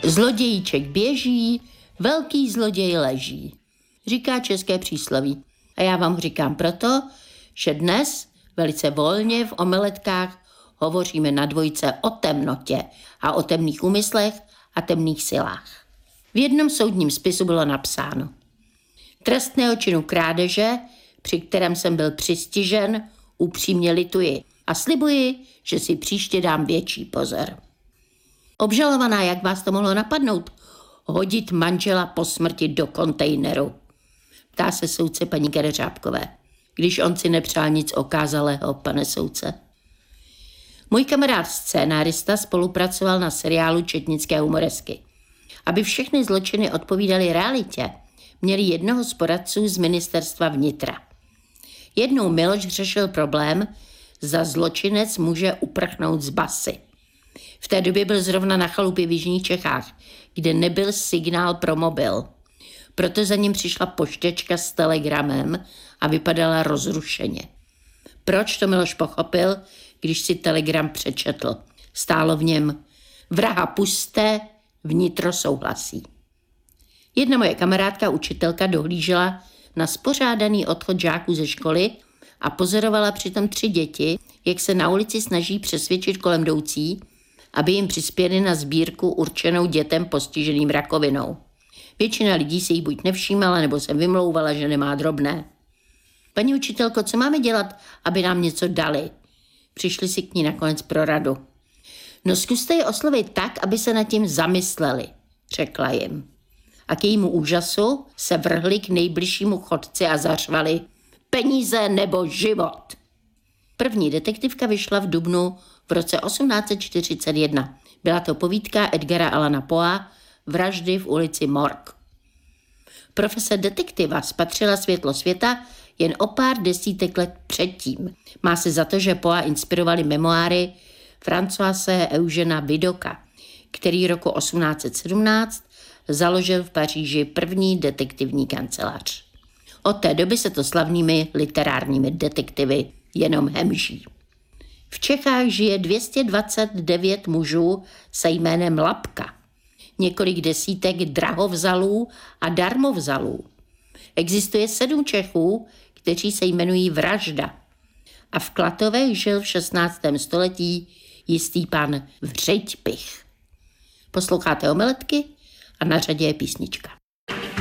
Zlodějíček běží, velký zloděj leží, říká české přísloví. A já vám říkám proto, že dnes velice volně v omeletkách hovoříme na dvojce o temnotě a o temných úmyslech a temných silách. V jednom soudním spisu bylo napsáno: trestného činu krádeže, při kterém jsem byl přistižen, upřímně lituji a slibuji, že si příště dám větší pozor. Obžalovaná, jak vás to mohlo napadnout? Hodit manžela po smrti do kontejneru, ptá se soudce paní Kereřábkové, když on si nepřál nic okázalého, pane soudce. Můj kamarád scénárista spolupracoval na seriálu Četnické humoresky. Aby všechny zločiny odpovídaly realitě, měli jednoho z poradců z ministerstva vnitra. Jednou Miloš řešil problém, zda zločinec může uprchnout z basy. V té době byl zrovna na chalupě v jižních Čechách, kde nebyl signál pro mobil. Proto za ním přišla pošťačka s telegramem a vypadala rozrušeně. Proč, to Miloš pochopil, když si telegram přečetl. Stálo v něm: vraha pusťte, vnitro souhlasí. Jedna moje kamarádka, učitelka, dohlížela na spořádaný odchod žáků ze školy a pozorovala přitom 3 děti, jak se na ulici snaží přesvědčit kolem jdoucí, aby jim přispěli na sbírku určenou dětem postiženým rakovinou. Většina lidí se jí buď nevšímala, nebo se vymlouvala, že nemá drobné. Paní učitelko, co máme dělat, aby nám něco dali? Přišli si k ní nakonec pro radu. No zkuste je oslovit tak, aby se nad tím zamysleli, řekla jim. A k jejímu úžasu se vrhli k nejbližšímu chodci a zařvali: peníze nebo život. První detektivka vyšla v dubnu v roce 1841. Byla to povídka Edgara Allana Poe Vraždy v ulici Morgue. Profese detektiva spatřila světlo světa jen o pár desítek let předtím. Má se za to, že Poe inspirovali memoáry Françoise Eugena Vidoka, který roku 1817 založil v Paříži první detektivní kancelář. Od té doby se to slavnými literárními detektivy jenom hemží. V Čechách žije 229 mužů se jménem Lapka, několik desítek drahovzalů a darmovzalů. Existuje 7 Čechů, kteří se jmenují Vražda. A v Klatovech žil v 16. století jistý pan Vřeťpich. Posloucháte Omeletky a na řadě je písnička.